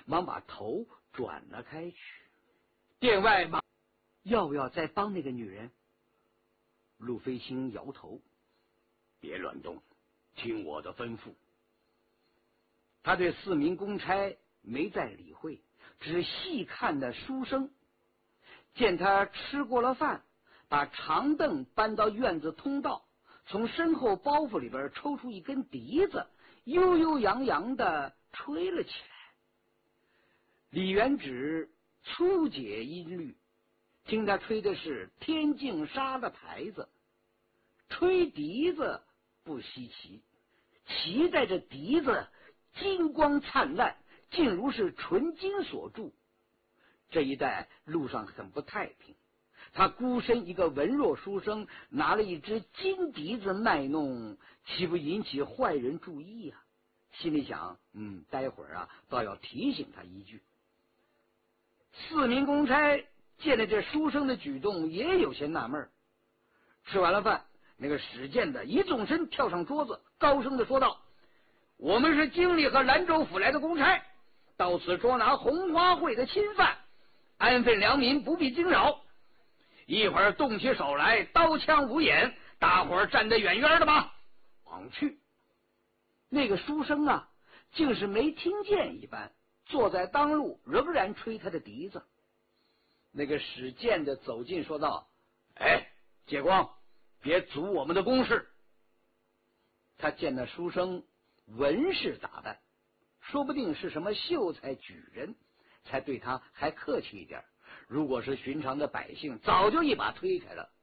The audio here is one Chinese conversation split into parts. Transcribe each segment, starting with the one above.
忙把头转了开去。殿外忙要不要再帮那个女人？陆飞星摇头，别乱动，听我的吩咐。他对4名公差没再理会，只细看着书生。见他吃过了饭，把长凳搬到院子通道，从身后包袱里边抽出一根笛子，悠悠扬扬的吹了起来。李元直粗解音律，听他吹的是天净沙的牌子。吹笛子不稀奇，奇在这笛子金光灿烂，竟如是纯金所铸。这一带路上很不太平，他孤身一个文弱书生，拿了一只金笛子卖弄，岂不引起坏人注意啊？心里想，待会儿啊，倒要提醒他一句。4名公差见了这书生的举动，也有些纳闷。吃完了饭，那个使剑的一纵身跳上桌子，高声的说道：“我们是京里和兰州府来的公差，到此捉拿红花会的侵犯，安分良民不必惊扰。一会儿动起手来，刀枪无眼，大伙儿站得远远的吧，往去。”那个书生啊，竟是没听见一般，坐在当路，仍然吹他的笛子。那个使剑的走近说道：“哎，借光，别阻我们的公事。”他见那书生文士打扮，说不定是什么秀才举人，才对他还客气一点。如果是寻常的百姓，早就一把推开了。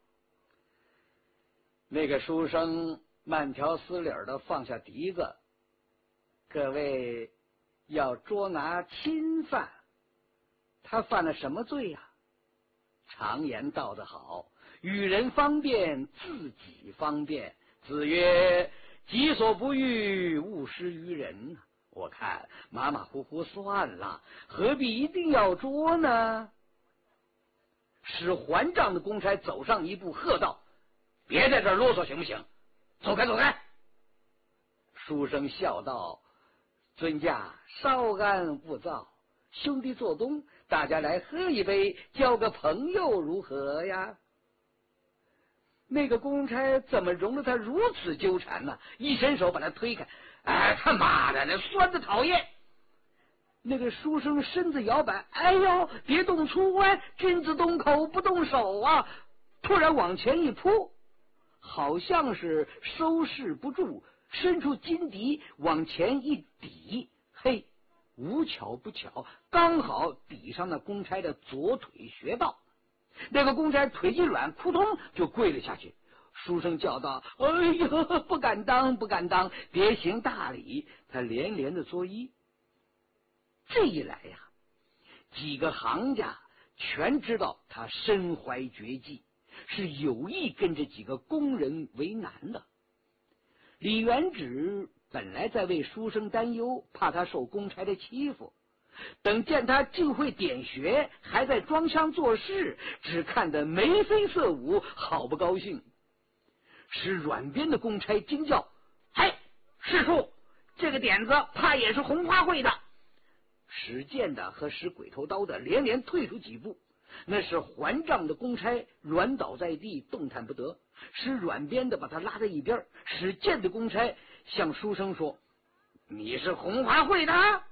那个书生慢条斯理的放下笛子：“各位要捉拿侵犯，他犯了什么罪呀？常言道得好，与人方便，自己方便。子曰：己所不欲，勿施于人。我看马马虎虎算了，何必一定要捉呢？”使还账的公差走上一步，喝道：“别在这儿啰嗦行不行？走开，走开！”书生笑道：“尊驾稍安勿躁，兄弟做东，大家来喝一杯，交个朋友如何呀？”那个公差怎么容得他如此纠缠呢？一伸手把他推开。“哎，他妈的，那酸的讨厌！”那个书生身子摇摆，“哎呦，别动粗啊，君子动口不动手啊！”突然往前一扑，好像是收拾不住，伸出金笛往前一抵，嘿，无巧不巧，刚好抵上那公差的左腿穴道。那个公差腿一软，扑通就跪了下去。书生叫道：“哎呀，不敢当，不敢当，别行大礼。”他连连的作揖。这一来呀，几个行家全知道他身怀绝技，是有意跟这几个工人为难的。李元直本来在为书生担忧，怕他受公差的欺负，等见他竟会点穴，还在装腔作势，只看得眉飞色舞，好不高兴。使软边的公差惊叫：“嘿，师叔，这个点子怕也是红花会的！”使剑的和使鬼头刀的连连退出几步，那是还账的公差软倒在地，动弹不得。使软边的把他拉在一边，使剑的公差向书生说：“你是红花会的？”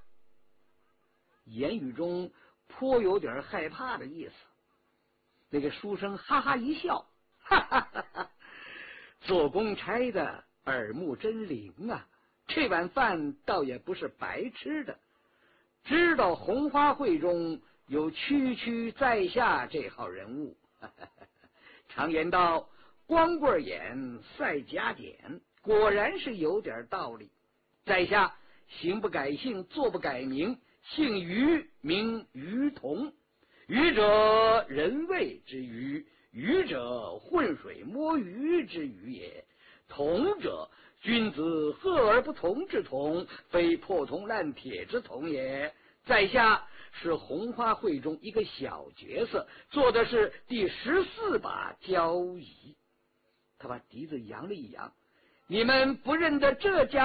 言语中颇有点害怕的意思。那个书生哈哈一笑：“哈哈哈哈，做公差的耳目真灵啊，这碗饭倒也不是白吃的。知道红花会中有区区在下这号人物，常言道，光棍眼赛假点，果然是有点道理。在下行不改姓，坐不改名，姓于，名于同。于者人谓之于，鱼者浑水摸鱼之鱼也，同者君子和而不同之同，非破铜烂铁之同也。在下是红花会中一个小角色，做的是第14把交椅。他把笛子扬了一扬，你们不认得这家